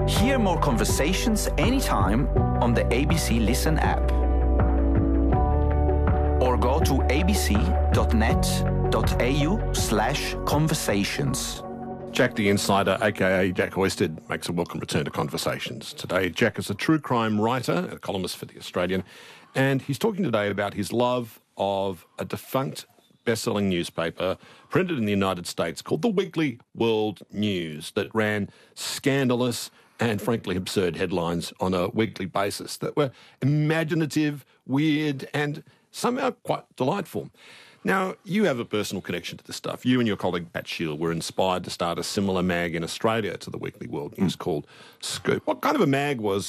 Hear more conversations anytime on the ABC Listen app. Or go to abc.net.au/conversations. Jack the Insider, a.k.a. Jack Oisted, makes a welcome return to Conversations. Today, Jack is a true crime writer, a columnist for The Australian, and he's talking today about his love of a defunct best-selling newspaper printed in the United States called the Weekly World News that ran scandalous and frankly absurd headlines on a weekly basis that were imaginative, weird, and somehow quite delightful. Now, you have a personal connection to this stuff. You and your colleague Pat Shield were inspired to start a similar mag in Australia to the Weekly World News called Scoop. What kind of a mag was